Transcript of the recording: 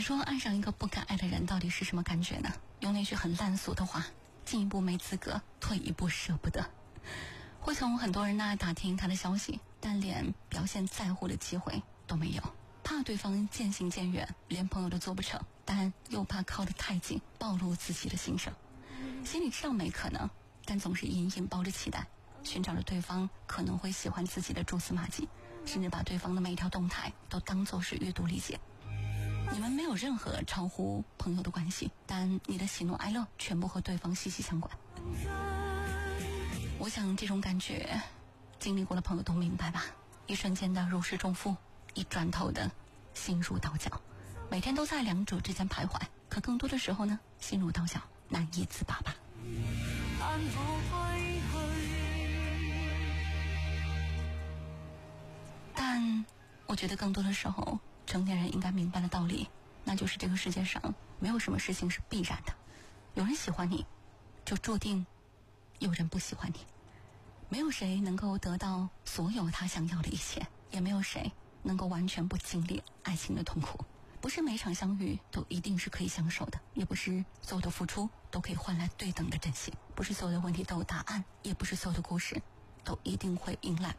说爱上一个不敢爱的人到底是什么感觉呢？用那句很烂俗的话，进一步没资格，退一步舍不得。会从很多人那打听他的消息，但连表现在乎的机会都没有，怕对方渐行渐远，连朋友都做不成，但又怕靠得太近暴露自己的心声。心里知道没可能，但总是隐隐抱着期待，寻找着对方可能会喜欢自己的蛛丝马迹，甚至把对方的每一条动态都当作是阅读理解。你们没有任何超乎朋友的关系，但你的喜怒哀乐全部和对方息息相关。我想这种感觉经历过的朋友都明白吧，一瞬间的如释重负，一转头的心如刀绞，每天都在两者之间徘徊，可更多的时候呢，心如刀绞，难以自拔吧。但我觉得更多的时候，成年人应该明白的道理，那就是这个世界上没有什么事情是必然的，有人喜欢你，就注定有人不喜欢你。没有谁能够得到所有他想要的一切，也没有谁能够完全不经历爱情的痛苦。不是每场相遇都一定是可以相守的，也不是所有的付出都可以换来对等的珍惜，不是所有的问题都有答案，也不是所有的故事都一定会迎来